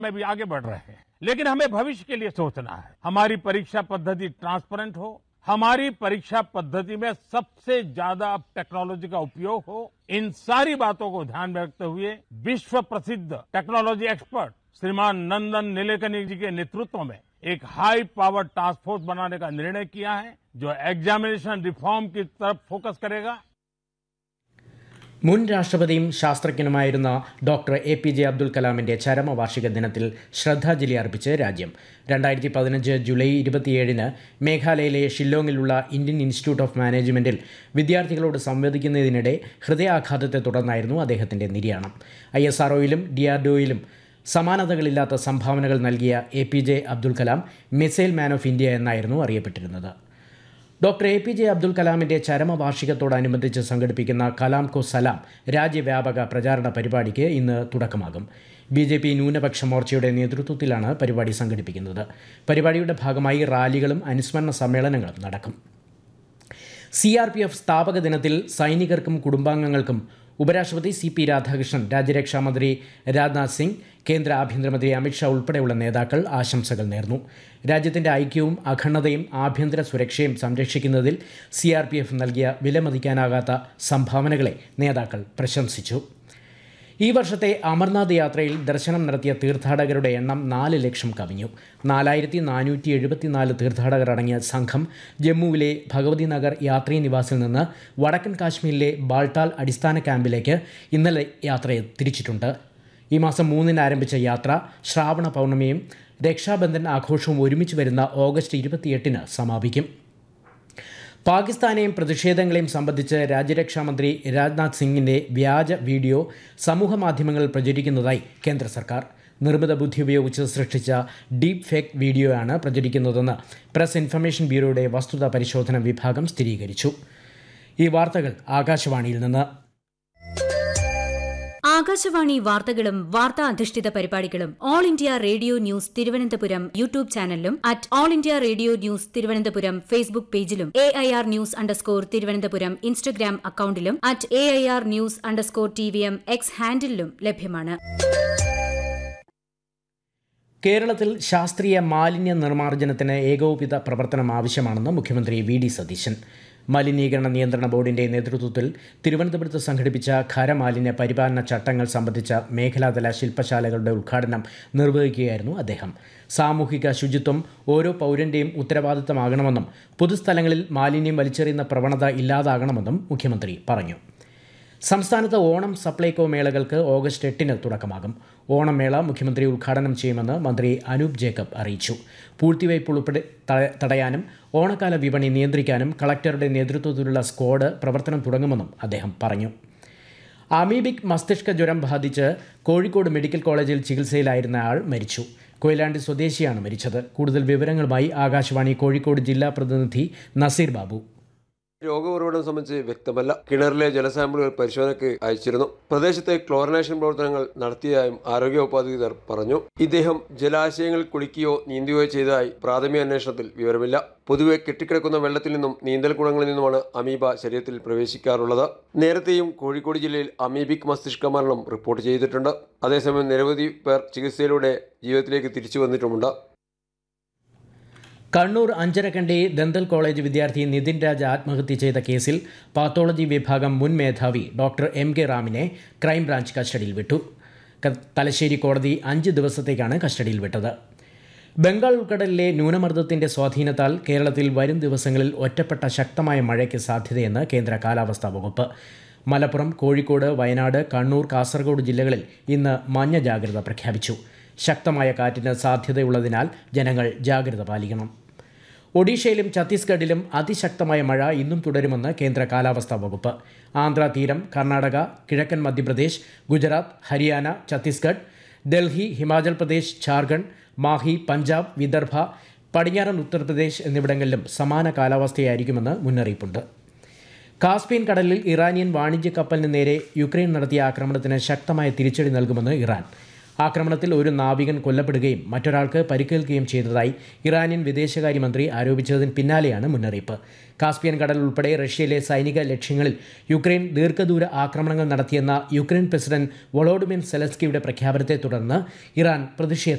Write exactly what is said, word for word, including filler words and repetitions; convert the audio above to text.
में भी आगे बढ़ रहे हैं, लेकिन हमें भविष्य के लिए सोचना है। हमारी परीक्षा पद्धति ट्रांसपेरेंट हो, हमारी परीक्षा पद्धति में सबसे ज्यादा टेक्नोलॉजी का उपयोग हो। इन सारी बातों को ध्यान में रखते हुए विश्व प्रसिद्ध टेक्नोलॉजी एक्सपर्ट श्रीमान नंदन नीलेकनी जी के नेतृत्व में एक हाई पावर टास्क फोर्स बनाने का निर्णय किया है, जो एग्जामिनेशन रिफॉर्म की तरफ फोकस करेगा। മുൻ രാഷ്ട്രപതിയും ശാസ്ത്രജ്ഞനുമായിരുന്ന doctor A P J Abdul കലാമിന്റെ ചരമവാർഷിക ദിനത്തിൽ ശ്രദ്ധാഞ്ജലി അർപ്പിച്ച് രാജ്യം. രണ്ടായിരത്തി പതിനഞ്ച് ജൂലൈ ഇരുപത്തിയേഴിന് മേഘാലയയിലെ ഷില്ലോങ്ങിലുള്ള ഇന്ത്യൻ ഇൻസ്റ്റിറ്റ്യൂട്ട് ഓഫ് മാനേജ്മെന്റിൽ വിദ്യാർത്ഥികളോട് സംവദിക്കുന്നതിനിടെ ഹൃദയാഘാതത്തെ തുടർന്നായിരുന്നു അദ്ദേഹത്തിന്റെ നിര്യാണം. I S R ഒയിലും D R D ഒയിലും സമാനതകളില്ലാത്ത സംഭാവനകൾ നൽകിയ A P J Abdul Kalam missile man of India എന്നായിരുന്നു അറിയപ്പെട്ടിരുന്നത്. Doctor A P J Abdul കലാമിന്റെ ചരമവാർഷികത്തോടനുബന്ധിച്ച് സംഘടിപ്പിക്കുന്ന കലാം കോ സലാം രാജ്യവ്യാപക പ്രചാരണ പരിപാടിക്ക് ഇന്ന് തുടക്കമാകും. ബി ജെ പി ന്യൂനപക്ഷ മോർച്ചയുടെ നേതൃത്വത്തിലാണ് പരിപാടി സംഘടിപ്പിക്കുന്നത്. പരിപാടിയുടെ ഭാഗമായി റാലികളും അനുസ്മരണ സമ്മേളനങ്ങളും നടക്കും. സി ആർ പി എഫ് സ്ഥാപക ദിനത്തിൽ സൈനികർക്കും കുടുംബാംഗങ്ങൾക്കും ഉപരാഷ്ട്രപതി സി പി രാധാകൃഷ്ണൻ, രാജ്യരക്ഷാമന്ത്രി രാജ്നാഥ് സിംഗ്, കേന്ദ്ര ആഭ്യന്തരമന്ത്രി അമിത്ഷാ ഉൾപ്പെടെയുള്ള നേതാക്കൾ ആശംസകൾ നേർന്നു. രാജ്യത്തിൻ്റെ ഐക്യവും അഖണ്ഡതയും ആഭ്യന്തര സുരക്ഷയും സംരക്ഷിക്കുന്നതിൽ സി ആർ പി എഫ് നൽകിയ വിലമതിക്കാനാകാത്ത സംഭാവനകളെ നേതാക്കൾ പ്രശംസിച്ചു. ഈ വർഷത്തെ അമർനാഥ് യാത്രയിൽ ദർശനം നടത്തിയ തീർത്ഥാടകരുടെ എണ്ണം നാല് ലക്ഷം കവിഞ്ഞു. നാലായിരത്തി നാനൂറ്റി എഴുപത്തിനാല് തീർത്ഥാടകർ അടങ്ങിയ സംഘം ജമ്മുവിലെ ഭഗവതി നഗർ യാത്രീ നിവാസിൽ നിന്ന് വടക്കൻ കാശ്മീരിലെ ബാൾട്ടാൽ അടിസ്ഥാന ക്യാമ്പിലേക്ക് ഇന്നലെ യാത്ര തിരിച്ചിട്ടുണ്ട്. ഈ മാസം മൂന്നിന് ആരംഭിച്ച യാത്ര ശ്രാവണ പൗർണമിയും രക്ഷാബന്ധൻ ആഘോഷവും ഒരുമിച്ച് വരുന്ന ഓഗസ്റ്റ് ഇരുപത്തിയെട്ടിന് സമാപിക്കും. പാകിസ്ഥാനെയും പ്രതിഷേധങ്ങളെയും സംബന്ധിച്ച് രാജ്യരക്ഷാമന്ത്രി രാജ്നാഥ് സിംഗിൻ്റെ വ്യാജ വീഡിയോ സമൂഹമാധ്യമങ്ങളിൽ പ്രചരിക്കുന്നതായി കേന്ദ്ര സർക്കാർ. നിർമ്മിത ബുദ്ധി ഉപയോഗിച്ച് സൃഷ്ടിച്ച ഡീപ് ഫേക്ക് വീഡിയോയാണ് പ്രചരിക്കുന്നതെന്ന് പ്രസ് ഇൻഫർമേഷൻ ബ്യൂറോയുടെ വസ്തുതാ പരിശോധന വിഭാഗം സ്ഥിരീകരിച്ചു. ഈ വാർത്തകൾ ആകാശവാണിയിൽ നിന്ന്. ആകാശവാണി വാർത്തകളും വാർത്താ അധിഷ്ഠിത പരിപാടികളും all India radio news Thiruvananthapuram YouTube ചാനലിലും at all India radio news Thiruvananthapuram Facebook പേജിലും A I R news underscore Thiruvananthapuram Instagram അക്കൌണ്ടിലും at A I R news underscore T V M X ഹാൻഡിലും ലഭ്യമാണ്. കേരളത്തിൽ ശാസ്ത്രീയ മാലിന്യ നിർമ്മാർജ്ജനത്തിന് ഏകോപിത പ്രവർത്തനം ആവശ്യമാണെന്ന് മുഖ്യമന്ത്രി വി ഡി സതീശൻ. മലിനീകരണ നിയന്ത്രണ ബോർഡിന്റെ നേതൃത്വത്തിൽ തിരുവനന്തപുരത്ത് സംഘടിപ്പിച്ച ഖരമാലിന്യ പരിപാലന ചട്ടങ്ങൾ സംബന്ധിച്ച മേഖലാതല ശില്പശാലകളുടെ ഉദ്ഘാടനം നിർവഹിക്കുകയായിരുന്നു അദ്ദേഹം. സാമൂഹിക ശുചിത്വം ഓരോ പൗരന്റെയും ഉത്തരവാദിത്തമാകണമെന്നും പൊതുസ്ഥലങ്ങളിൽ മാലിന്യം വലിച്ചെറിയുന്ന പ്രവണത ഇല്ലാതാകണമെന്നും മുഖ്യമന്ത്രി പറഞ്ഞു. സംസ്ഥാനത്ത് ഓണം സപ്ലൈകോ മേളകൾക്ക് ഓഗസ്റ്റ് എട്ടിന് തുടക്കമാകും. ഓണം മേള മുഖ്യമന്ത്രി ഉദ്ഘാടനം ചെയ്യുമെന്ന് മന്ത്രി അനൂപ് ജേക്കബ് അറിയിച്ചു. പൂഴ്ത്തിവയ്പ് ഉൾപ്പെടെ തടയാനും ഓണക്കാല വിപണി നിയന്ത്രിക്കാനും കളക്ടറുടെ നേതൃത്വത്തിലുള്ള സ്ക്വാഡ് പ്രവർത്തനം തുടങ്ങുമെന്നും അദ്ദേഹം പറഞ്ഞു. അമീബിക് മസ്തിഷ്ക ജ്വരം ബാധിച്ച് കോഴിക്കോട് മെഡിക്കൽ കോളേജിൽ ചികിത്സയിലായിരുന്ന ആൾ മരിച്ചു. കൊയിലാണ്ടി സ്വദേശിയാണ് മരിച്ചത്. കൂടുതൽ വിവരങ്ങളുമായി ആകാശവാണി കോഴിക്കോട് ജില്ലാ പ്രതിനിധി നസീർ ബാബു. രോഗഉറവിടം സംബന്ധിച്ച് വ്യക്തമല്ല. കിണറിലെ ജലസാമ്പിളുകൾ പരിശോധനയ്ക്ക് അയച്ചിരുന്നു. പ്രദേശത്തെ ക്ലോറിനേഷൻ പ്രവർത്തനങ്ങൾ നടത്തിയതായും ആരോഗ്യവകുപ്പ് അധികൃതർ പറഞ്ഞു. ഇദ്ദേഹം ജലാശയങ്ങളിൽ കുളിക്കുകയോ നീന്തുകയോ ചെയ്തതായി പ്രാഥമിക അന്വേഷണത്തിൽ വിവരമില്ല. പൊതുവെ കെട്ടിക്കിടക്കുന്ന വെള്ളത്തിൽ നിന്നും നീന്തൽക്കുളങ്ങളിൽ നിന്നുമാണ് അമീബ ശരീരത്തിൽ പ്രവേശിക്കാറുള്ളത്. നേരത്തെയും കോഴിക്കോട് ജില്ലയിൽ അമീബിക് മസ്തിഷ്ക മരണം റിപ്പോർട്ട് ചെയ്തിട്ടുണ്ട്. അതേസമയം നിരവധി പേർ ചികിത്സയിലൂടെ ജീവിതത്തിലേക്ക് തിരിച്ചു വന്നിട്ടുമുണ്ട്. കണ്ണൂർ അഞ്ചരക്കണ്ടി ദന്തൽ കോളേജ് വിദ്യാർത്ഥി നിതിൻ രാജ് ആത്മഹത്യ ചെയ്ത കേസിൽ പാത്തോളജി വിഭാഗം മുൻ മേധാവി ഡോക്ടർ എം കെ റാമിനെ ക്രൈംബ്രാഞ്ച് കസ്റ്റഡിയിൽ വിട്ടു. തലശ്ശേരി കോടതി അഞ്ച് ദിവസത്തേക്കാണ് കസ്റ്റഡിയിൽ വിട്ടത്. ബംഗാൾ ഉൾക്കടലിലെ ന്യൂനമർദ്ദത്തിന്റെ സ്വാധീനത്താൽ കേരളത്തിൽ വരും ദിവസങ്ങളിൽ ഒറ്റപ്പെട്ട ശക്തമായ മഴയ്ക്ക് സാധ്യതയെന്ന് കേന്ദ്ര കാലാവസ്ഥാ വകുപ്പ്. മലപ്പുറം, കോഴിക്കോട്, വയനാട്, കണ്ണൂർ, കാസർഗോഡ് ജില്ലകളിൽ ഇന്ന് മഞ്ഞ ജാഗ്രത പ്രഖ്യാപിച്ചു. ശക്തമായ കാറ്റിന് സാധ്യതയുള്ളതിനാൽ ജനങ്ങൾ ജാഗ്രത പാലിക്കണം. ഒഡീഷയിലും ഛത്തീസ്ഗഡിലും അതിശക്തമായ മഴ ഇന്നും തുടരുമെന്ന് കേന്ദ്ര കാലാവസ്ഥാ വകുപ്പ്. ആന്ധ്ര തീരം, കർണാടക, കിഴക്കൻ മധ്യപ്രദേശ്, ഗുജറാത്ത്, ഹരിയാന, ഛത്തീസ്ഗഡ്, ഡൽഹി, ഹിമാചൽ പ്രദേശ്, ഝാർഖണ്ഡ്, മാഹി, പഞ്ചാബ്, വിദർഭ, പടിഞ്ഞാറൻ ഉത്തർപ്രദേശ് എന്നിവിടങ്ങളിലും സമാന കാലാവസ്ഥയായിരിക്കുമെന്ന് മുന്നറിയിപ്പുണ്ട്. കാസ്പിയൻ കടലിൽ ഇറാനിയൻ വാണിജ്യ കപ്പലിന് നേരെ യുക്രൈൻ നടത്തിയ ആക്രമണത്തിന് ശക്തമായ തിരിച്ചടി നൽകുമെന്ന് ഇറാൻ. ആക്രമണത്തിൽ ഒരു നാവികൻ കൊല്ലപ്പെടുകയും മറ്റൊരാൾക്ക് പരിക്കേൽക്കുകയും ചെയ്തതായി ഇറാനിയൻ വിദേശകാര്യമന്ത്രി ആരോപിച്ചതിന് പിന്നാലെയാണ് മുന്നറിയിപ്പ്. കാസ്പിയൻ കടൽ ഉൾപ്പെടെ റഷ്യയിലെ സൈനിക ലക്ഷ്യങ്ങളിൽ യുക്രൈൻ ദീർഘദൂര ആക്രമണങ്ങൾ നടത്തിയെന്ന യുക്രൈൻ പ്രസിഡന്റ് വൊളോഡിമിർ സെലൻസ്കിയുടെ പ്രഖ്യാപനത്തെ തുടർന്ന് ഇറാൻ പ്രതിഷേധം